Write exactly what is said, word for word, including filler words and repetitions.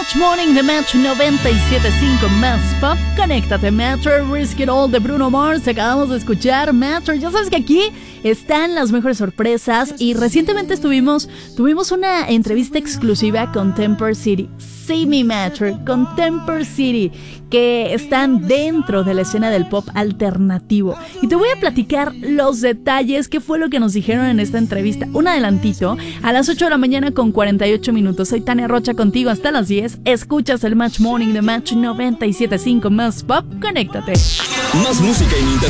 Match Morning de Match noventa y siete punto cinco más Pop. Conéctate, Matter, Risk It All de Bruno Mars. Acabamos de escuchar Matter. Ya sabes que aquí están las mejores sorpresas y recientemente estuvimos, tuvimos una entrevista exclusiva con Temper City. Sí, mi Matter, con Temper City, que están dentro de la escena del pop alternativo. Y te voy a platicar los detalles, qué fue lo que nos dijeron en esta entrevista. Un adelantito, a las ocho de la mañana con cuarenta y ocho minutos. Soy Tania Rocha contigo hasta las diez. Escuchas el Match Morning de Match noventa y siete punto cinco más Pop. Conéctate. Más música en internet.